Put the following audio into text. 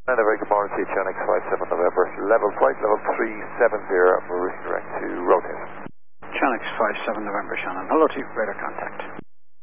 And a very good morning to you, Channel 57 November. Level flight, level 370, we're direct to rotate. Channel 57 November, Shannon. Hello to you, radar contact.